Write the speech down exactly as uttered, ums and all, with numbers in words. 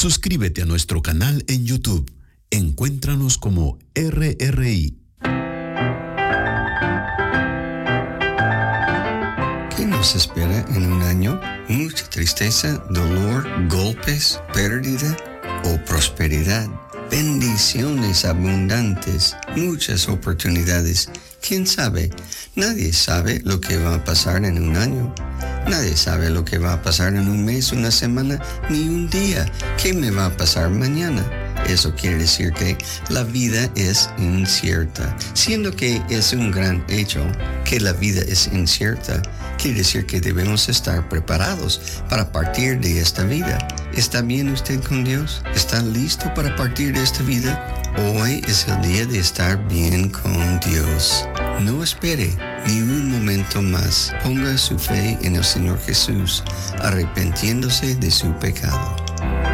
Suscríbete a nuestro canal en YouTube. Encuéntranos como R R I. ¿Qué nos espera en un año? Mucha tristeza, dolor, golpes, pérdida o prosperidad. Bendiciones abundantes, muchas oportunidades. ¿Quién sabe? Nadie sabe lo que va a pasar en un año. Nadie sabe lo que va a pasar en un mes, una semana, ni un día. ¿Qué me va a pasar mañana? Eso quiere decir que la vida es incierta. Siendo que es un gran hecho que la vida es incierta, quiere decir que debemos estar preparados para partir de esta vida. ¿Está bien usted con Dios? ¿Está listo para partir de esta vida? Hoy es el día de estar bien con Dios. No espere ni un momento más. Ponga su fe en el Señor Jesús, arrepintiéndose de su pecado.